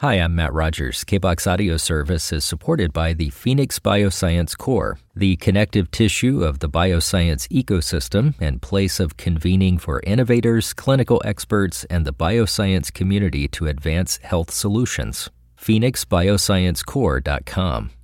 Hi, I'm Matt Rogers. KBOX Audio Service is supported by the Phoenix Bioscience Core, the connective tissue of the bioscience ecosystem and place of convening for innovators, clinical experts, and the bioscience community to advance health solutions. PhoenixBioscienceCore.com.